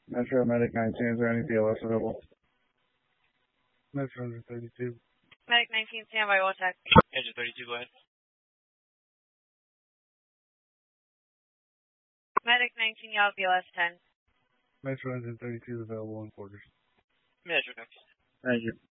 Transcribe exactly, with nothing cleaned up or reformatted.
Metro Medic nineteen, is there any B L S available? Metro one thirty-two. Medic nineteen, standby, all tech. Engine thirty-two, go ahead. Medic nineteen, y'all B L S ten. Metro one thirty-two is available in quarters. Metro next. Thank you.